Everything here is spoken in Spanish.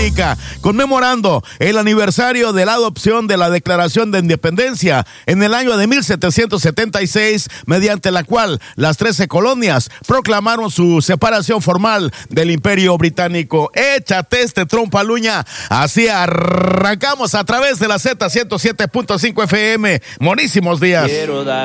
América, conmemorando el aniversario de la adopción de la Declaración de Independencia en el año de 1776, mediante la cual las 13 colonias proclamaron su separación formal del Imperio Británico. Échate este trompaluña. Así arrancamos a través de la Z 107.5 FM. Monísimos días.